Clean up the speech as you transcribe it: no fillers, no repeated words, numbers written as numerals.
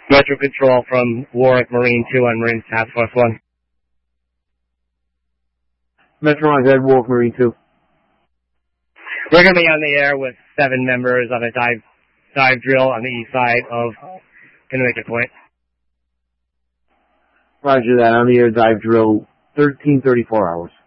Metro Control from Warwick Marine 2 on Marine Task Force 1. Metro on Z, Warwick Marine 2. We're going to be on the air with 7 members on a dive drill on the east side of Kennewick Point. Roger that, on the air dive drill, 13:34 hours.